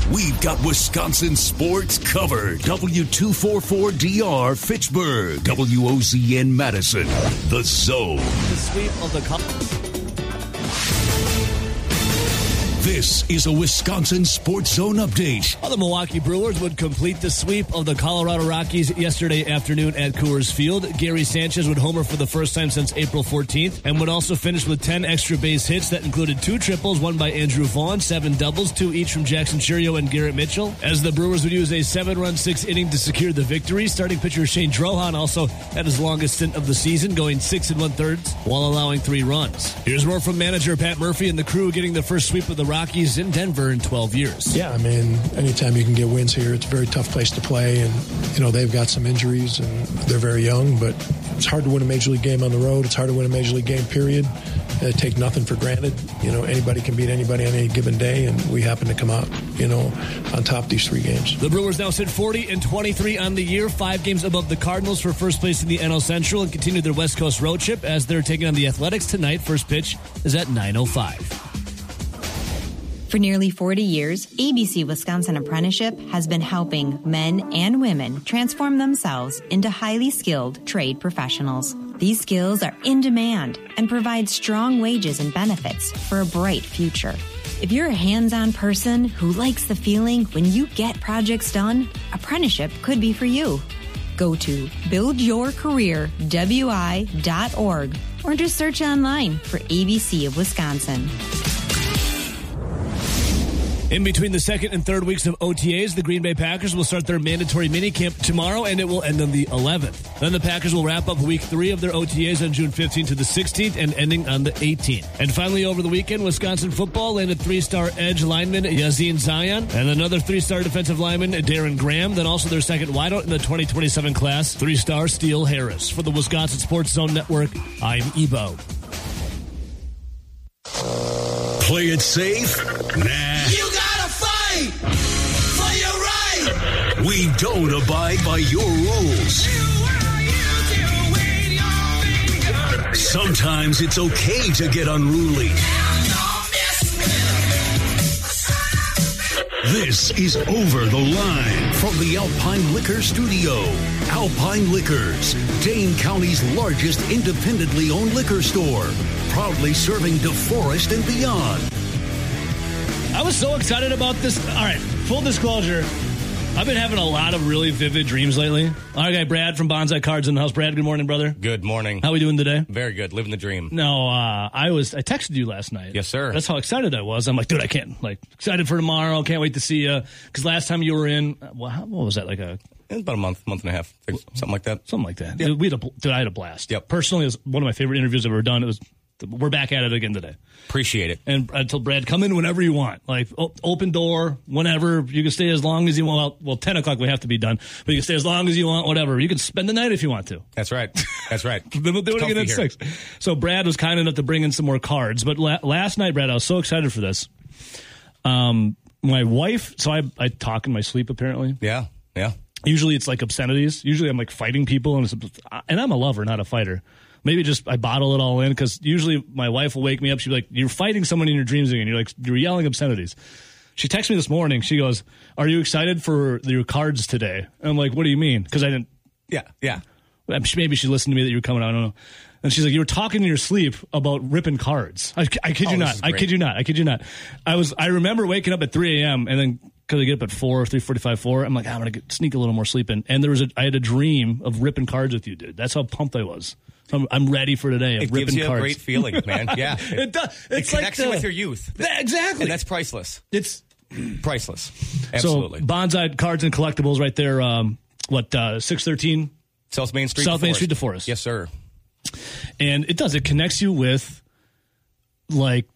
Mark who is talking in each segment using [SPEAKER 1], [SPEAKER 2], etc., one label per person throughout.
[SPEAKER 1] We've got Wisconsin sports covered. W244DR Fitchburg, WOZN Madison, The Zone.
[SPEAKER 2] The sweep of the
[SPEAKER 1] This is a Wisconsin Sports Zone update.
[SPEAKER 2] The Milwaukee Brewers would complete the sweep of the Colorado Rockies yesterday afternoon at Coors Field. Gary Sanchez would homer for the first time since April 14th and would also finish with 10 extra base hits that included 2 triples, 1 by Andrew Vaughn, 7 doubles, 2 each from Jackson Chourio and Garrett Mitchell. As the Brewers would use a 7-run 6th inning to secure the victory. Starting pitcher Shane Drohan also had his longest stint of the season, going 6 1/3 while allowing 3 runs. Here's more from manager Pat Murphy and the crew getting the first sweep of the Rockies in Denver in 12 years.
[SPEAKER 3] Yeah, I mean, anytime you can get wins here, it's a very tough place to play. And, they've got some injuries and they're very young, but it's hard to win a major league game on the road. It's hard to win a major league game, period. Take nothing for granted. Anybody can beat anybody on any given day, and we happen to come out, on top these 3 games.
[SPEAKER 2] The Brewers now sit 40-23 on the year, 5 games above the Cardinals for first place in the NL Central, and continue their West Coast road trip as they're taking on the Athletics tonight. First pitch is at 9:05.
[SPEAKER 4] For nearly 40 years, ABC Wisconsin Apprenticeship has been helping men and women transform themselves into highly skilled trade professionals. These skills are in demand and provide strong wages and benefits for a bright future. If you're a hands-on person who likes the feeling when you get projects done, apprenticeship could be for you. Go to buildyourcareerwi.org or just search online for ABC of Wisconsin.
[SPEAKER 2] In between the second and third weeks of OTAs, the Green Bay Packers will start their mandatory minicamp tomorrow, and it will end on the 11th. Then the Packers will wrap up week 3 of their OTAs on June 15th to the 16th and ending on the 18th. And finally, over the weekend, Wisconsin football landed 3-star edge lineman Yazin Zion and another 3-star defensive lineman Darren Graham, then also their second wideout in the 2027 class, 3-star Steele Harris. For the Wisconsin Sports Zone Network, I'm Ebo.
[SPEAKER 1] Play it safe? Nah.
[SPEAKER 5] You gotta fight for your right.
[SPEAKER 1] We don't abide by your rules. Sometimes it's okay to get unruly. This is Over the Line from the Alpine Liquor Studio. Alpine Liquors, Dane County's largest independently owned liquor store. Proudly serving DeForest and beyond.
[SPEAKER 2] I was so excited about this. All right, full disclosure. I've been having a lot of really vivid dreams lately. Our guy Brad from Bonsai Cards in the house. Brad, good morning, brother.
[SPEAKER 6] Good morning.
[SPEAKER 2] How are we doing today?
[SPEAKER 6] Very good. Living the dream.
[SPEAKER 2] No, I texted you last night.
[SPEAKER 6] Yes, sir.
[SPEAKER 2] That's how excited I was. I'm like, dude, I can't. Excited for tomorrow. Can't wait to see you. Because last time you were in, what was that, it was
[SPEAKER 6] about a month and a half, something like that.
[SPEAKER 2] Something like that.
[SPEAKER 6] Yep.
[SPEAKER 2] I had a blast.
[SPEAKER 6] Yep.
[SPEAKER 2] Personally, it was one of my favorite interviews I've ever done. We're back at it again today.
[SPEAKER 6] Appreciate it.
[SPEAKER 2] And I told Brad, come in whenever you want. Open door, whenever. You can stay as long as you want. Well, 10 o'clock we have to be done. But you can stay as long as you want, whatever. You can spend the night if you want to.
[SPEAKER 6] That's right. That's right.
[SPEAKER 2] Then we'll do it again at 6. So Brad was kind enough to bring in some more cards. But last night, Brad, I was so excited for this. My wife, so I talk in my sleep, apparently.
[SPEAKER 6] Yeah.
[SPEAKER 2] Usually it's like obscenities. Usually I'm like fighting people. And I'm a lover, not a fighter. Maybe just I bottle it all in because usually my wife will wake me up. She'll be like, you're fighting someone in your dreams again. You're yelling obscenities. She texted me this morning. She goes, are you excited for your cards today? And I'm like, what do you mean? Because I didn't.
[SPEAKER 6] Yeah.
[SPEAKER 2] Maybe she listened to me that you were coming out. I don't know. And she's like, you were talking in your sleep about ripping cards. I kid you not. I kid you not. I remember waking up at 3 a.m. and then because I get up at 3:45, 4. I'm like, I'm going to sneak a little more sleep in. And I had a dream of ripping cards with you, dude. That's how pumped I was. I'm ready for today.
[SPEAKER 6] It gives you a great feeling, man. Yeah.
[SPEAKER 2] It does.
[SPEAKER 6] It connects you with your youth.
[SPEAKER 2] Exactly.
[SPEAKER 6] And that's priceless.
[SPEAKER 2] It's
[SPEAKER 6] priceless. Absolutely.
[SPEAKER 2] So, Bonsai Cards and Collectibles right there, 613?
[SPEAKER 6] South Main Street,
[SPEAKER 2] South Main Street, DeForest.
[SPEAKER 6] Yes, sir.
[SPEAKER 2] And it does. It connects you with, life.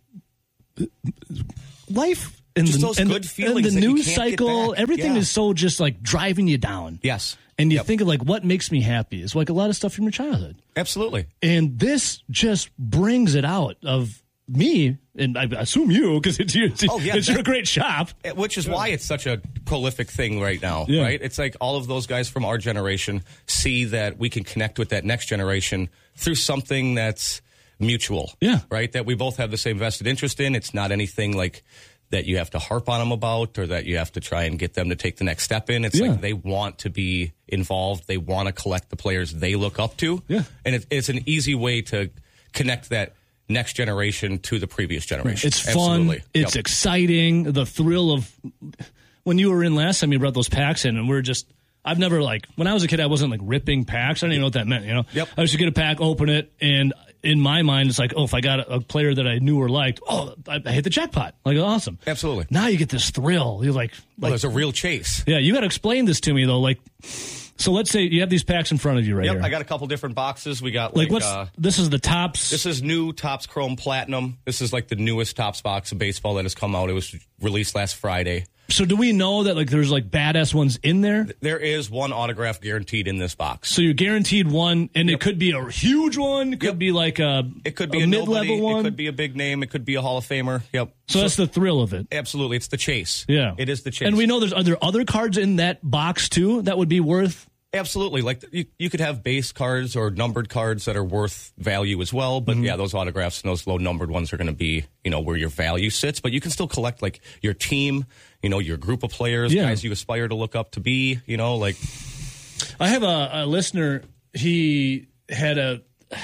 [SPEAKER 2] And
[SPEAKER 6] just those good feelings
[SPEAKER 2] and the
[SPEAKER 6] that you
[SPEAKER 2] news
[SPEAKER 6] can't
[SPEAKER 2] cycle,
[SPEAKER 6] get back.
[SPEAKER 2] everything is so just driving you down.
[SPEAKER 6] Yes.
[SPEAKER 2] And you think of what makes me happy. It's a lot of stuff from your childhood.
[SPEAKER 6] Absolutely.
[SPEAKER 2] And this just brings it out of me, and I assume you, because it's your great shop.
[SPEAKER 6] Which is why it's such a prolific thing right now,
[SPEAKER 2] Yeah.
[SPEAKER 6] right? It's like all of those guys from our generation see that we can connect with that next generation through something that's mutual.
[SPEAKER 2] Yeah.
[SPEAKER 6] Right? That we both have the same vested interest in. It's not anything like that you have to harp on them about, or that you have to try and get them to take the next step in. It's like they want to be involved. They want to collect the players they look up to.
[SPEAKER 2] Yeah.
[SPEAKER 6] And it's an easy way to connect that next generation to the previous generation.
[SPEAKER 2] It's fun. It's exciting. The thrill of when you were in last time, you brought those packs in, and I've never, like, when I was a kid, I wasn't, like, ripping packs. I didn't even know what that meant, you know?
[SPEAKER 6] Yep.
[SPEAKER 2] I used to get a pack, open it, and in my mind, it's like, if I got a player that I knew or liked, I hit the jackpot. Like, awesome.
[SPEAKER 6] Absolutely.
[SPEAKER 2] Now you get this thrill. You're like
[SPEAKER 6] there's a real chase.
[SPEAKER 2] Yeah, you got to explain this to me, though. Like, so let's say you have these packs in front of you right here.
[SPEAKER 6] I got a couple different boxes. We got,
[SPEAKER 2] this is the Topps.
[SPEAKER 6] This is new Topps Chrome Platinum. This is, like, the newest Topps box of baseball that has come out. It was released last Friday.
[SPEAKER 2] So do we know that, like, there's, like, badass ones in there?
[SPEAKER 6] There is one autograph guaranteed in this box.
[SPEAKER 2] So you're guaranteed one, and it could be a huge one. It could be like a mid-level one.
[SPEAKER 6] It could be a big name. It could be a Hall of Famer. Yep.
[SPEAKER 2] So that's the thrill of it.
[SPEAKER 6] Absolutely. It's the chase.
[SPEAKER 2] Yeah.
[SPEAKER 6] It is the chase.
[SPEAKER 2] And we know are there other cards in that box, too, that would be worth?
[SPEAKER 6] Absolutely. Like, you could have base cards or numbered cards that are worth value as well. But, those autographs and those low-numbered ones are going to be, where your value sits. But you can still collect, like, your team, your group of players, guys you aspire to look up to be, like.
[SPEAKER 2] I have a listener. He had a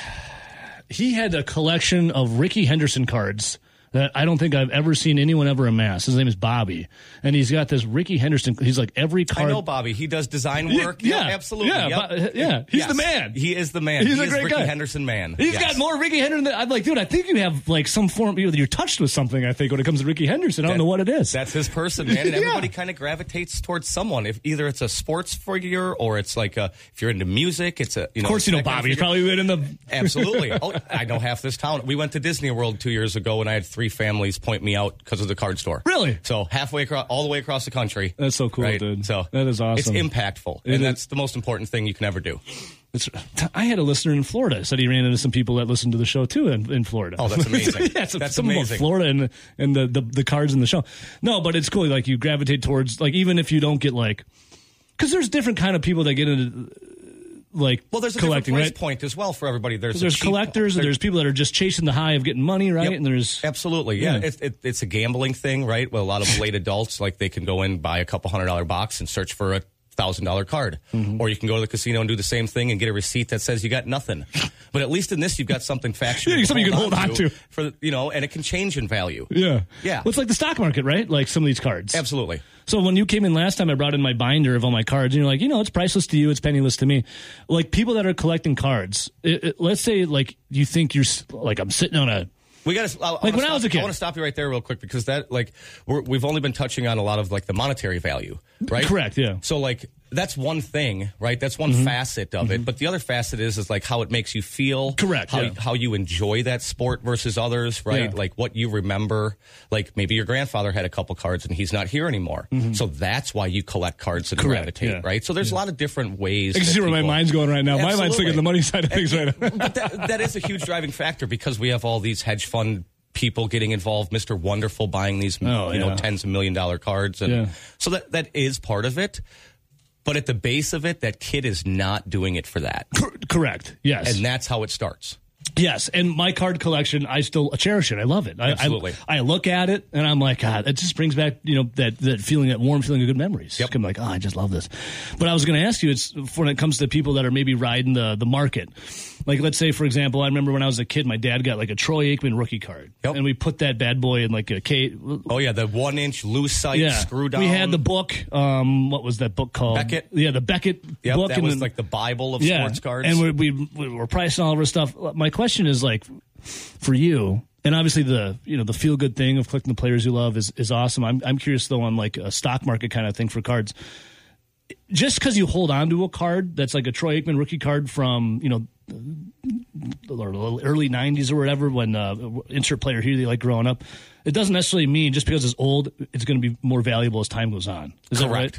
[SPEAKER 2] collection of Rickey Henderson cards that I don't think I've ever seen anyone ever amass. His name is Bobby, and he's got this Rickey Henderson. He's like every card.
[SPEAKER 6] I know Bobby. He does design work.
[SPEAKER 2] Yeah,
[SPEAKER 6] absolutely.
[SPEAKER 2] Yeah, He's the man.
[SPEAKER 6] He is the man.
[SPEAKER 2] He's a great
[SPEAKER 6] Rickey
[SPEAKER 2] guy.
[SPEAKER 6] Henderson man.
[SPEAKER 2] He's got more Rickey Henderson than I'm like, dude. I think you have like some form. You're touched with something. I think when it comes to Rickey Henderson, I don't know what it is.
[SPEAKER 6] That's his person, man. And everybody kind of gravitates towards someone. If either it's a sports figure or it's like if you're into music, it's a.
[SPEAKER 2] Of course, you know Bobby. He's probably been in the.
[SPEAKER 6] Absolutely. I know half this town. We went to Disney World 2 years ago, and I had 3 families point me out because of the card store.
[SPEAKER 2] Really?
[SPEAKER 6] So halfway across, all the way across the country.
[SPEAKER 2] That's so cool,
[SPEAKER 6] right?
[SPEAKER 2] dude.
[SPEAKER 6] So
[SPEAKER 2] that is awesome.
[SPEAKER 6] It's impactful, and that's the most important thing you can ever do.
[SPEAKER 2] I had a listener in Florida. Said he ran into some people that listened to the show too in Florida.
[SPEAKER 6] Oh, that's amazing.
[SPEAKER 2] That's amazing. About Florida and the cards in the show. No, but it's cool. Like you gravitate towards even if you don't get because there's different kind of people that get into.
[SPEAKER 6] There's a
[SPEAKER 2] collecting,
[SPEAKER 6] different price point as well for everybody. There's
[SPEAKER 2] collectors, and there's people that are just chasing the high of getting money, right?
[SPEAKER 6] Yep.
[SPEAKER 2] And there's
[SPEAKER 6] absolutely, yeah. It's a gambling thing, right? Well, a lot of late adults they can go in, buy a couple $100 box and search for a $1,000 card, or you can go to the casino and do the same thing and get a receipt that says you got nothing. But at least in this, you've got something factual,
[SPEAKER 2] something you can hold on to
[SPEAKER 6] for and it can change in value.
[SPEAKER 2] Yeah.
[SPEAKER 6] Well,
[SPEAKER 2] it's like the stock market, right? Like some of these cards.
[SPEAKER 6] Absolutely.
[SPEAKER 2] So when you came in last time, I brought in my binder of all my cards, and you're like, it's priceless to you, it's penniless to me. Like people that are collecting cards, let's say you think you're I'm sitting on a.
[SPEAKER 6] We got to
[SPEAKER 2] when I was a kid.
[SPEAKER 6] I want to stop you right there real quick because that we've only been touching on a lot of the monetary value, right?
[SPEAKER 2] Correct. Yeah.
[SPEAKER 6] So that's one thing, right? That's one facet of it. But the other facet is how it makes you feel.
[SPEAKER 2] Correct.
[SPEAKER 6] How you enjoy that sport versus others, right?
[SPEAKER 2] Yeah.
[SPEAKER 6] What you remember. Maybe your grandfather had a couple cards and he's not here anymore. So that's why you collect cards and gravitate, right? So there's a lot of different ways.
[SPEAKER 2] I can see where my mind's going right now.
[SPEAKER 6] Absolutely.
[SPEAKER 2] My mind's thinking the money side of things right now.
[SPEAKER 6] But that is a huge driving factor because we have all these hedge fund people getting involved, Mr. Wonderful buying these tens of $1 million cards. And so that is part of it. But at the base of it, that kid is not doing it for that.
[SPEAKER 2] Correct. Yes.
[SPEAKER 6] And that's how it starts.
[SPEAKER 2] Yes, and my card collection, I still cherish it. I love it.
[SPEAKER 6] Absolutely.
[SPEAKER 2] I look at it, and I'm like, God, it just brings back, that feeling, that warm feeling of good memories.
[SPEAKER 6] Yep.
[SPEAKER 2] I'm like, I just love this. But I was going to ask you, it's when it comes to people that are maybe riding the market. Let's say, for example, I remember when I was a kid, my dad got a Troy Aikman rookie card.
[SPEAKER 6] Yep.
[SPEAKER 2] And we put that bad boy in a K.
[SPEAKER 6] Oh, yeah, the 1-inch loose sight screw down.
[SPEAKER 2] We had the book. What was that book called?
[SPEAKER 6] Beckett.
[SPEAKER 2] Yeah, the Beckett book.
[SPEAKER 6] That was the Bible of sports cards.
[SPEAKER 2] And we were pricing all of our stuff. My question is, for you, and obviously the feel good thing of collecting the players you love is awesome. I'm curious though on a stock market kind of thing for cards. Just because you hold on to a card that's like a Troy Aikman rookie card from the early 90s or whatever, when insert player here they growing up, it doesn't necessarily mean just because it's old it's going to be more valuable as time goes on. Is that right?